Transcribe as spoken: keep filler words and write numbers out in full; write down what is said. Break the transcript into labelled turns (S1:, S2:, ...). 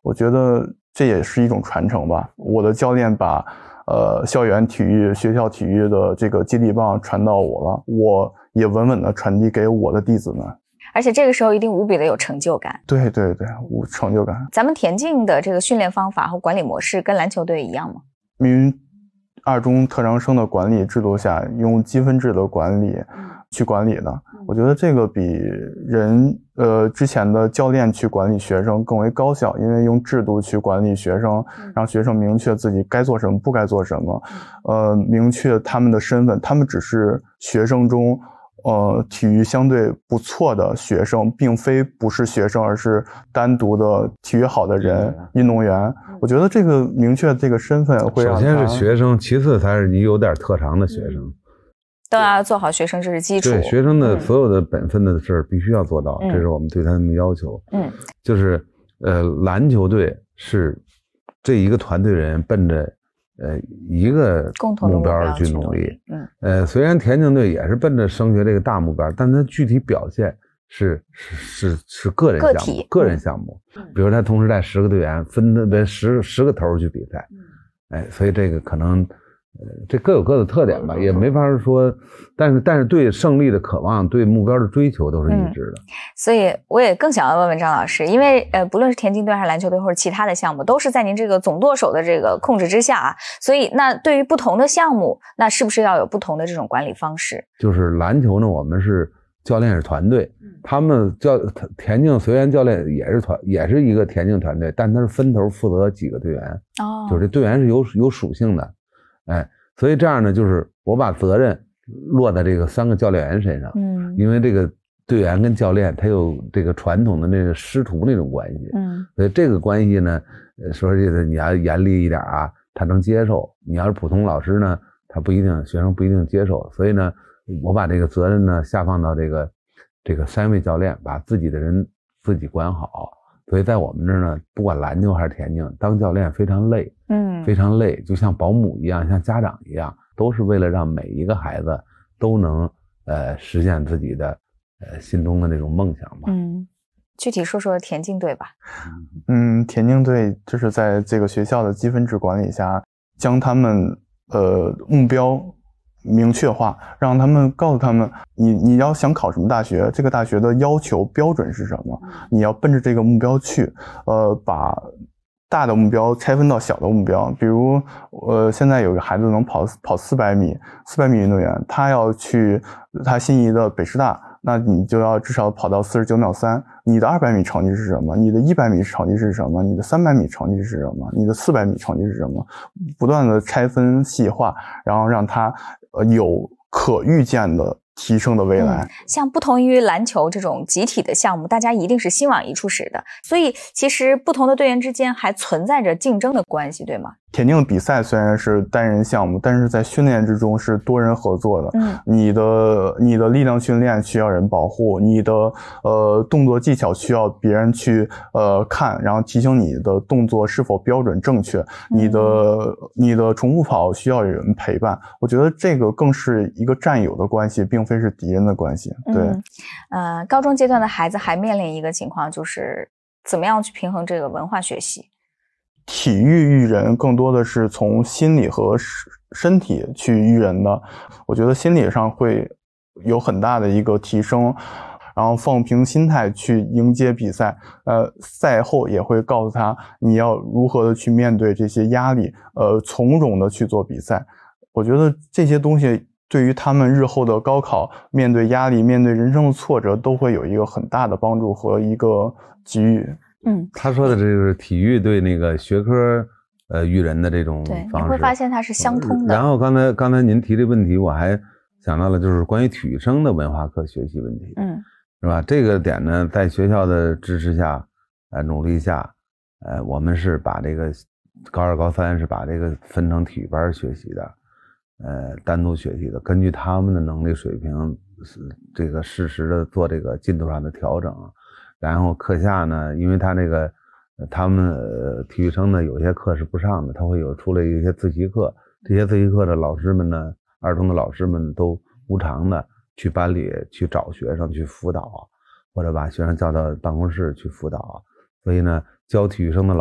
S1: 我觉得这也是一种传承吧。我的教练把呃校园体育、学校体育的这个接力棒传到我了，我也稳稳的传递给我的弟子们。
S2: 而且这个时候一定无比的有成就感。
S1: 对对对，有成就感。
S2: 咱们田径的这个训练方法和管理模式跟篮球队一样吗？
S1: 密云二中特长生的管理制度下，用积分制的管理去管理的，嗯、我觉得这个比人呃之前的教练去管理学生更为高效，因为用制度去管理学生，嗯、让学生明确自己该做什么，不该做什么，嗯、呃，明确他们的身份，他们只是学生中呃体育相对不错的学生，并非不是学生，而是单独的体育好的人，嗯、运动员。我觉得这个明确这个身份会让他，
S3: 首先是学生，其次才是你有点特长的学生，嗯、
S2: 都要做好学生，这是基础。
S3: 对，学生的所有的本分的事儿必须要做到，
S2: 嗯、
S3: 这是我们对他们的要求。
S2: 嗯，
S3: 就是呃，篮球队是这一个团队人奔着呃一个目标去努力。嗯，呃，虽然田径队也是奔着升学这个大目标，但它具体表现是是是是个人项目，个人项目。嗯、比如他同时带十个队员，分的十十个头去比赛。嗯、哎，所以这个可能。呃，这各有各的特点吧，也没法说，但是但是对胜利的渴望，对目标的追求都是一致的。
S2: 嗯、所以我也更想要问问张老师，因为呃，不论是田径队还是篮球队或者其他的项目，都是在您这个总舵手的这个控制之下啊。所以那对于不同的项目，那是不是要有不同的这种管理方式？
S3: 就是篮球呢，我们是教练是团队，嗯、他们教田径随员教练也是团，也是一个田径团队，但他是分头负责几个队员，哦，就是这队员是有有属性的。哎，所以这样呢，就是我把责任落在这个三个教练员身上，嗯，因为这个队员跟教练他有这个传统的那个师徒那种关系，嗯，所以这个关系呢，说这个你要严厉一点啊，他能接受；你要是普通老师呢，他不一定，学生不一定接受。所以呢，我把这个责任呢下放到这个这个三位教练，把自己的人自己管好。所以在我们这儿呢，不管篮球还是田径，当教练非常累，嗯，非常累，就像保姆一样，像家长一样，都是为了让每一个孩子都能呃实现自己的呃心中的那种梦想吧。
S2: 嗯，具体说说田径队吧。
S1: 嗯，田径队就是在这个学校的积分制管理下，将他们呃目标明确化，让他们告诉他们，你你要想考什么大学，这个大学的要求标准是什么，你要奔着这个目标去，呃，把大的目标拆分到小的目标。比如，呃，现在有个孩子能跑跑四百米，四百米运动员，他要去他心仪的北师大，那你就要至少跑到四十九秒三。你的二百米成绩是什么？你的一百米成绩是什么？你的三百米成绩是什么？你的四百米成绩是什么？不断的拆分细化，然后让他呃有可预见的提升的未来。
S2: 嗯、像不同于篮球这种集体的项目，大家一定是心往一处使的，所以其实不同的队员之间还存在着竞争的关系，对吗？
S1: 田径比赛虽然是单人项目，但是在训练之中是多人合作的。嗯，你的你的力量训练需要人保护，你的呃动作技巧需要别人去呃看，然后提醒你的动作是否标准正确。你的、嗯、你的重复跑需要有人陪伴。我觉得这个更是一个战友的关系，并非是敌人的关系。对，
S2: 嗯、呃，高中阶段的孩子还面临一个情况，就是怎么样去平衡这个文化学习。
S1: 体育育人更多的是从心理和身体去育人的，我觉得心理上会有很大的一个提升，然后放平心态去迎接比赛，呃，赛后也会告诉他你要如何的去面对这些压力，呃，从容的去做比赛。我觉得这些东西对于他们日后的高考，面对压力，面对人生的挫折，都会有一个很大的帮助和一个给予。
S2: 嗯，
S3: 他说的这个体育对那个学科呃育人的这种方式，
S2: 对，你会发现它是相通的。
S3: 然后刚才刚才您提的问题，我还想到了就是关于体育生的文化课学习问题，嗯，是吧？这个点呢，在学校的支持下，呃，努力下，呃，我们是把这个高二高三是把这个分成体育班学习的，呃，单独学习的，根据他们的能力水平，这个适时的做这个进度上的调整。然后课下呢，因为他这个他们、呃、体育生呢有些课是不上的，他会有出来一些自习课，这些自习课的老师们呢，二中的老师们都无偿的去班里去找学生去辅导，或者把学生叫到办公室去辅导，所以呢教体育生的老